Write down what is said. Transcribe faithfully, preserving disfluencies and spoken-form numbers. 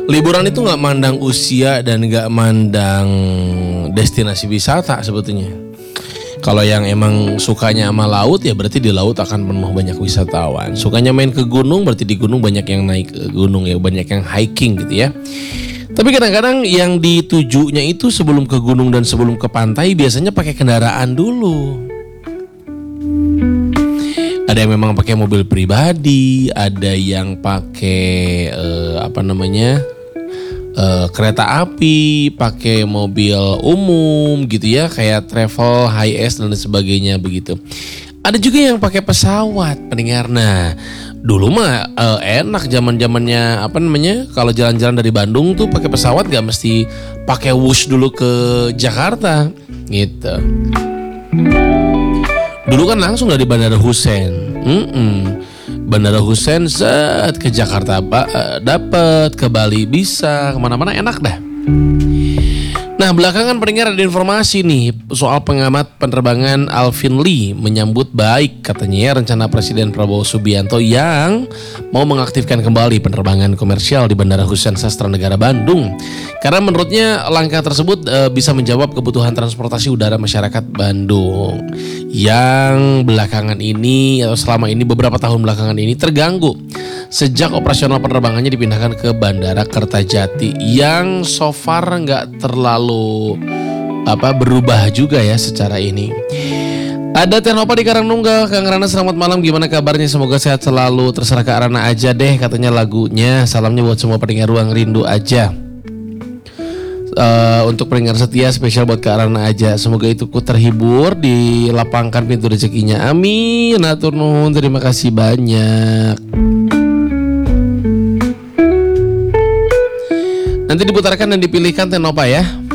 Liburan itu nggak mandang usia dan nggak mandang destinasi wisata sebetulnya. Kalau yang emang sukanya sama laut ya berarti di laut akan penuh banyak wisatawan. Sukanya main ke gunung berarti di gunung banyak yang naik ke gunung ya, banyak yang hiking gitu ya. Tapi kadang-kadang yang ditujunya itu sebelum ke gunung dan sebelum ke pantai biasanya pakai kendaraan dulu. Ada yang memang pakai mobil pribadi, ada yang pakai eh, apa namanya eh, kereta api, pakai mobil umum gitu ya, kayak travel, high-es dan sebagainya begitu. Ada juga yang pakai pesawat pendengar. Nah, dulu mah eh, enak zaman-zamannya apa namanya? Kalau jalan-jalan dari Bandung tuh pakai pesawat gak mesti pakai wush dulu ke Jakarta gitu. Dulu kan langsung dari Bandara Hussein. Mm-mm. Bandara Hussein set ke Jakarta ba- dapat, ke Bali bisa, kemana-mana enak dah. Nah belakangan pendengar ada informasi nih soal pengamat penerbangan Alvin Lee menyambut baik katanya ya rencana Presiden Prabowo Subianto yang mau mengaktifkan kembali penerbangan komersial di Bandara Hussein Sastranegara Bandung. Karena menurutnya langkah tersebut e, bisa menjawab kebutuhan transportasi udara masyarakat Bandung yang belakangan ini atau selama ini beberapa tahun belakangan ini terganggu sejak operasional penerbangannya dipindahkan ke Bandara Kertajati yang so far nggak terlalu apa berubah juga ya secara ini. Ada Tenopa di Karangnunggal. Kang Rana selamat malam, gimana kabarnya? Semoga sehat selalu. Terserah Kak Rana aja deh katanya lagunya. Salamnya buat semua pendengar Ruang Rindu aja. Uh, untuk pendengar setia spesial buat Kak Rana aja. Semoga itu ku terhibur, dilapangkan pintu rezekinya. Amin. Atur nuhun, terima kasih banyak. Nanti diputarkan dan dipilihkan Tenopa ya.